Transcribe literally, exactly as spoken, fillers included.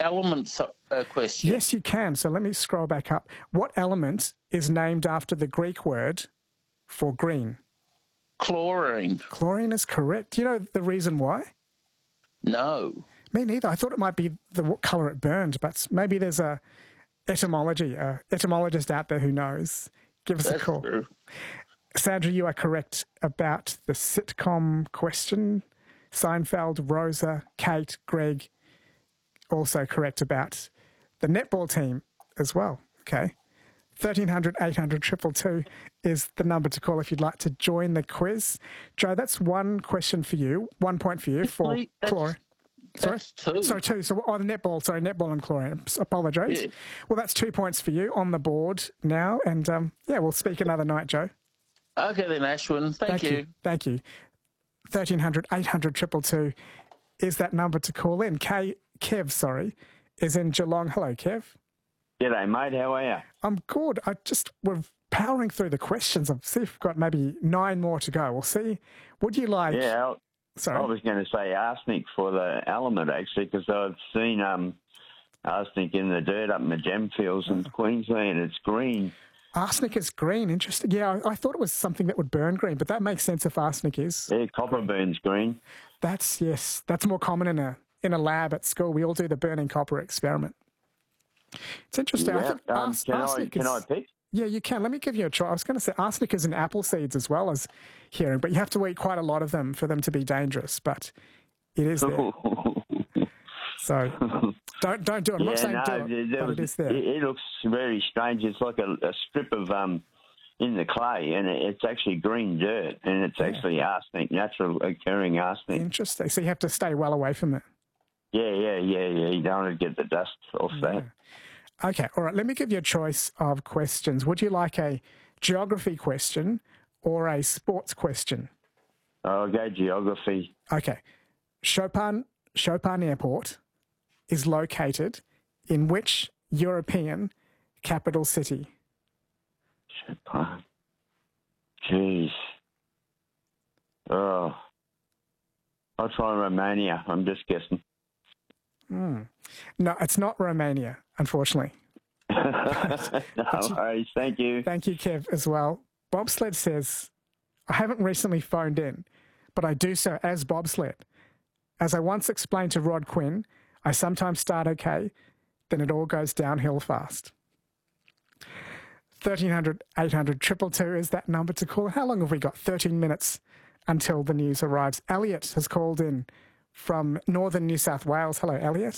elements uh, question? Yes, you can. So let me scroll back up. What element is named after the Greek word for green? Chlorine. Chlorine is correct. Do you know the reason why? No. Me neither. I thought it might be the what colour it burned, but maybe there's a etymology, a etymologist out there who knows. Give us That's a call. True. Sandra, you are correct about the sitcom question. Seinfeld, Rosa, Kate, Greg, also correct about the netball team as well. Okay. thirteen hundred, eight hundred, two two two is the number to call if you'd like to join the quiz. Joe, that's one question for you, one point for you for Wait, that's- chlorine. Sorry? That's two. Sorry, two. So, oh, the netball, sorry, netball and chlorine. Apologise. Yeah. Well, that's two points for you on the board now. And, um, yeah, we'll speak another night, Joe. Okay then, Ashwin. Thank, Thank you. Thank you. thirteen hundred, eight hundred, two two two is that number to call in. K, Kev, sorry, is in Geelong. Hello, Kev. G'day, mate. How are you? I'm good. I just, we're powering through the questions. I'll see if we've got maybe nine more to go. We'll see. Would you like... Yeah, Sorry. I was going to say arsenic for the element, actually, because I've seen um, arsenic in the dirt up in the gem fields in Queensland. It's green. Arsenic is green. Interesting. Yeah, I, I thought it was something that would burn green, but that makes sense if arsenic is. Yeah, copper burns green. That's, yes, that's more common in a in a lab at school. We all do the burning copper experiment. It's interesting. I Yeah. think Um, ars- can I, arsenic can is... I pick? Yeah, you can. Let me give you a try. I was going to say arsenic is in apple seeds as well as hearing, but you have to eat quite a lot of them for them to be dangerous, but it is there. So don't don't do it. I'm not Yeah, saying no, do it, there but was- it is there. It, it looks very strange. It's like a, a strip of um in the clay, and it, it's actually green dirt, and it's actually arsenic, natural occurring arsenic. Interesting. So you have to stay well away from it. Yeah, yeah, yeah, yeah. You don't want to get the dust off that. Okay, all right. Let me give you a choice of questions. Would you like a geography question or a sports question? I'll go geography. Okay. Chopin, Chopin Airport is located in which European capital city? Chopin. Jeez. Oh. I'll try Romania. I'm just guessing. Mm. No, it's not Romania, unfortunately. No worries. Thank you. Thank you, Kev, as well. Bobsled says, I haven't recently phoned in, but I do so as bobsled. As I once explained to Rod Quinn, I sometimes start okay, then it all goes downhill fast. thirteen hundred, eight hundred, two two two is that number to call. How long have we got? thirteen minutes until the news arrives. Elliot has called in from northern New South Wales. Hello, Elliot.